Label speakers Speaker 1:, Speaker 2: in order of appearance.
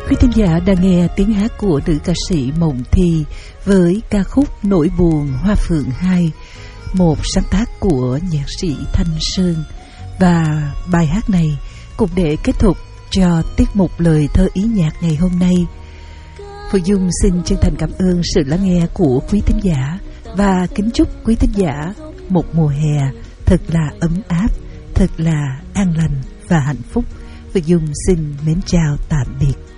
Speaker 1: Quý thính giả đang nghe tiếng hát của nữ ca sĩ Mộng Thi với ca khúc Nỗi buồn Hoa Phượng 2, một sáng tác của nhạc sĩ Thanh Sơn. Và bài hát này cũng để kết thúc cho tiết mục lời thơ ý nhạc ngày hôm nay. Phương Dung xin chân thành cảm ơn sự lắng nghe của quý thính giả và kính chúc quý thính giả một mùa hè thật là ấm áp, thật là an lành và hạnh phúc. Phương Dung xin mến chào tạm biệt.